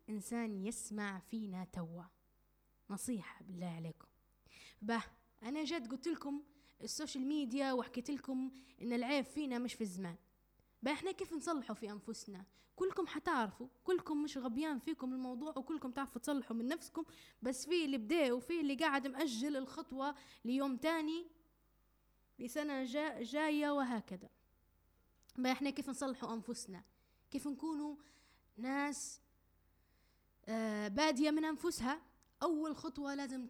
إنسان يسمع فينا توا، نصيحة بالله عليكم. أنا جد قلت لكم السوشيال ميديا وحكيت لكم إن العيب فينا مش في الزمان. إحنا كيف نصلحوا في أنفسنا؟ كلكم حتعرفوا، كلكم مش غبيان فيكم الموضوع، وكلكم تعرفوا تصلحوا من نفسكم، بس في اللي بدأ وفي اللي قاعد مأجل الخطوة ليوم تاني لسنة جاية وهكذا. إحنا كيف نصلحوا أنفسنا؟ كيف نكونوا ناس بادية من أنفسها؟ أول خطوة لازم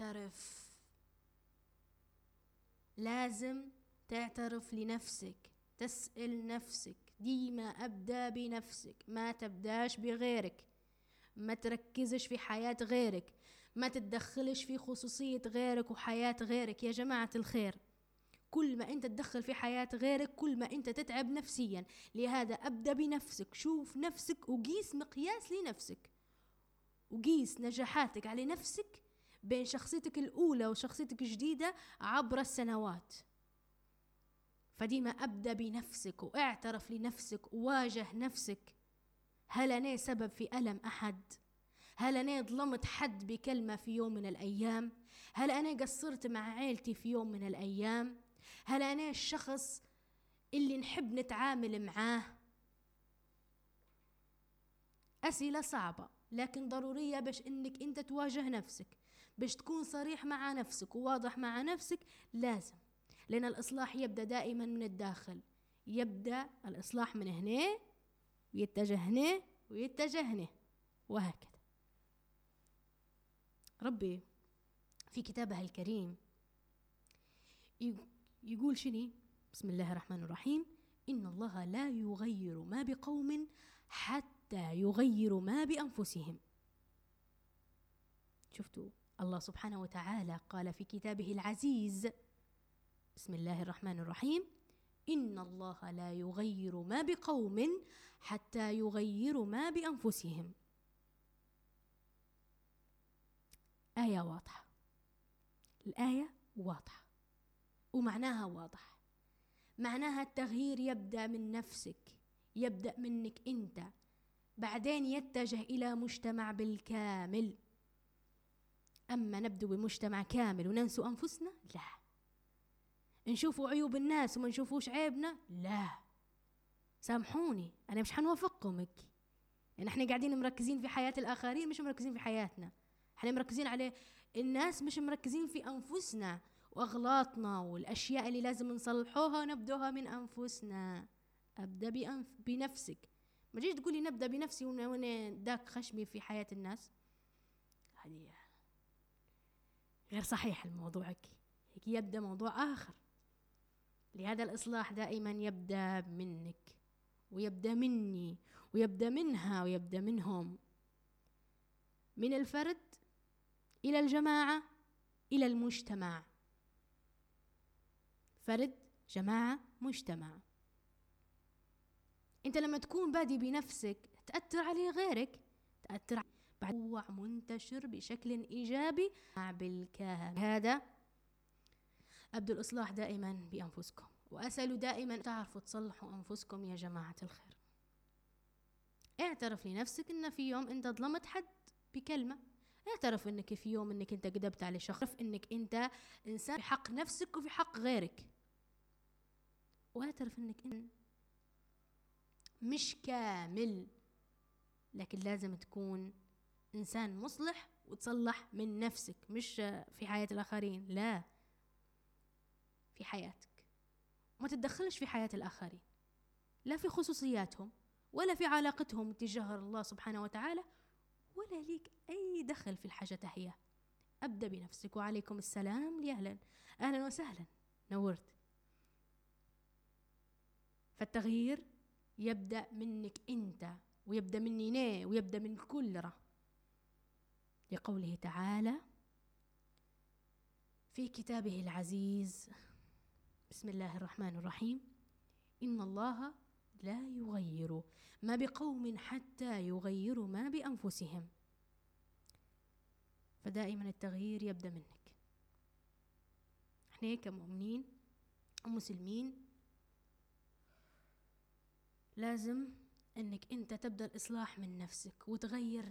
تعترف لنفسك، تسأل نفسك ديما أبدأ بنفسك، ما تبداش بغيرك، ما تركزش في حياة غيرك، ما تتدخلش في خصوصية غيرك وحياة غيرك. يا جماعة الخير، كل ما أنت تدخل في حياة غيرك كل ما أنت تتعب نفسيا. لهذا أبدأ بنفسك، شوف نفسك وقيس مقياس لنفسك، وقيس نجاحاتك على نفسك بين شخصيتك الأولى وشخصيتك الجديدة عبر السنوات. فديما أبدأ بنفسك واعترف لنفسك وواجه نفسك. هل أنا سبب في ألم أحد؟ هل أنا ظلمت حد بكلمة في يوم من الأيام؟ هل أنا قصرت مع عائلتي في يوم من الأيام؟ هل أنا الشخص اللي نحب نتعامل معاه؟ أسئلة صعبة لكن ضرورية باش إنك أنت تواجه نفسك، باش تكون صريح مع نفسك وواضح مع نفسك. لازم، لأن الإصلاح يبدأ دائما من الداخل. يبدأ الإصلاح من هنا ويتجه هنا ويتجه هنا وهكذا. ربي في كتابه الكريم يقول شني؟ بسم الله الرحمن الرحيم: إن الله لا يغير ما بقوم حتى يغيروا ما بأنفسهم. شفتوا الله سبحانه وتعالى قال في كتابه العزيز: بسم الله الرحمن الرحيم: إن الله لا يغير ما بقوم حتى يغيروا ما بأنفسهم. آية واضحة، الآية واضحة ومعناها واضح. معناها التغيير يبدأ من نفسك، يبدأ منك أنت، بعدين يتجه إلى مجتمع بالكامل. أما نبدو بمجتمع كامل وننسوا أنفسنا؟ لا. نشوفوا عيوب الناس وما نشوفوش عيبنا؟ لا. سامحوني أنا مش حنوافقكم، يعني احنا قاعدين مركزين في حياة الآخرين مش مركزين في حياتنا. احنا مركزين على الناس مش مركزين في أنفسنا وأغلاطنا والأشياء اللي لازم نصلحوها ونبدوها من أنفسنا. أبدأ بنفسك. ما جيش تقولي نبدأ بنفسي وانا داك خشمي في حياة الناس، هذه غير صحيح. الموضوع هيك يبدأ موضوع آخر. لهذا الإصلاح دائما يبدأ منك ويبدأ مني ويبدأ منها ويبدأ منهم، من الفرد إلى الجماعة إلى المجتمع. فرد، جماعة، مجتمع. أنت لما تكون بادي بنفسك تأثر عليه غيرك، تأثر بعد منتشر بشكل إيجابي بالكامل. هذا أبدأ الإصلاح دائما بأنفسكم، وأسألوا دائما تعرفوا تصلحوا أنفسكم يا جماعة الخير. اعترف لنفسك إن في يوم أنت ظلمت حد بكلمة، اعترف إنك في يوم إنك أنت كذبت على شخص، اعترف إنك أنت إنسان في حق نفسك وفي حق غيرك، واعترف إنك أنت مش كامل، لكن لازم تكون إنسان مصلح وتصلح من نفسك، مش في حياة الآخرين، لا، في حياتك. ما تتدخلش في حياة الآخرين، لا في خصوصياتهم ولا في علاقتهم تجاه الله سبحانه وتعالى، ولا ليك أي دخل في الحاجة هي. أبدأ بنفسك. وعليكم السلام لي أهلا وسهلا، نورت. فالتغيير يبدأ منك أنت، ويبدأ مني أنا، ويبدأ من كل لقوله تعالى في كتابه العزيز: بسم الله الرحمن الرحيم: إن الله لا يغير ما بقوم حتى يغيروا ما بأنفسهم. فدائما التغيير يبدأ منك. احنا كمؤمنين ومسلمين لازم انك انت تبدأ الإصلاح من نفسك وتغير